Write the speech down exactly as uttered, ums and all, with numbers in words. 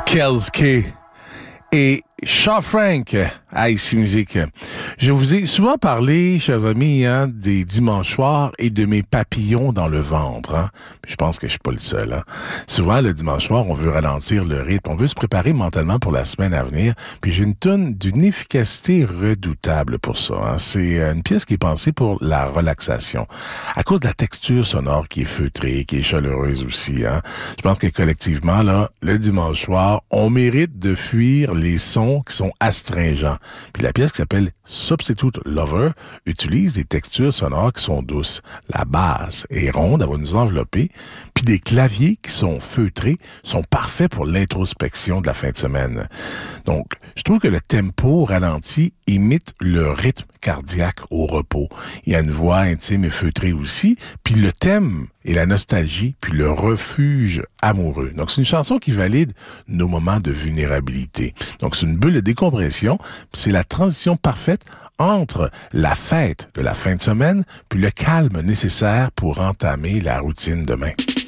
Kelske et Shaw Frank à Ici Musique. Je vous ai souvent parlé, chers amis, hein, des dimanches soirs et de mes papillons dans le ventre. Hein. Je pense que je suis pas le seul. Hein. Souvent, le dimanche soir, on veut ralentir le rythme, on veut se préparer mentalement pour la semaine à venir. Puis j'ai une toune d'une efficacité redoutable pour ça. Hein. C'est une pièce qui est pensée pour la relaxation. À cause de la texture sonore qui est feutrée, qui est chaleureuse aussi. Hein. Je pense que collectivement, là, le dimanche soir, on mérite de fuir les sons qui sont astringents. Puis la pièce qui s'appelle Substitute Lover utilise des textures sonores qui sont douces. La basse est ronde, elle va nous envelopper, puis des claviers qui sont feutrés sont parfaits pour l'introspection de la fin de semaine. Donc, je trouve que le tempo ralenti imite le rythme cardiaque au repos. Il y a une voix intime et feutrée aussi, puis le thème et la nostalgie, puis le refuge amoureux. Donc, c'est une chanson qui valide nos moments de vulnérabilité. Donc, c'est une bulle de décompression, puis c'est la transition parfaite entre la fête de la fin de semaine, puis le calme nécessaire pour entamer la routine demain.